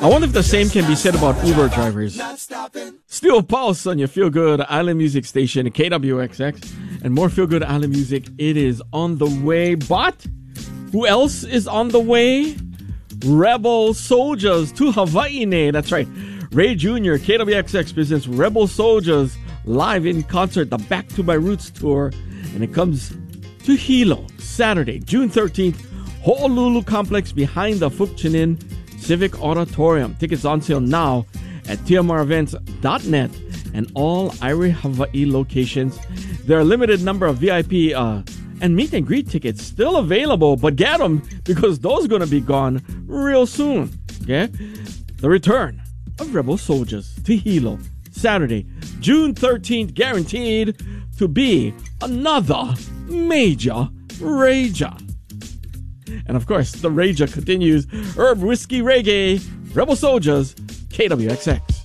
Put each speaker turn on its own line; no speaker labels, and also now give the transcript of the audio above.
I wonder if the same can be said about Uber drivers. Still pulse on your Feel Good Island Music station, KWXX. And more Feel Good Island Music, it is on the way. But who else is on the way? Rebel Soldiers to Hawaii. That's right. Ray Jr., KWXX presents Rebel Soldiers live in concert, the Back to My Roots tour. And it comes to Hilo, Saturday, June 13th, Honolulu Complex behind the Phuc Chinin Civic Auditorium. Tickets on sale now at tmrevents.net and all Irie Hawaii locations. There are a limited number of VIP and meet and greet tickets still available, but get them because those are going to be gone real soon. Okay? The return of Rebel Soldiers to Hilo, Saturday, June 13th, guaranteed to be another major rager. And of course, the rager continues. Herb Whiskey Reggae, Rebel Soldiers, KWXX.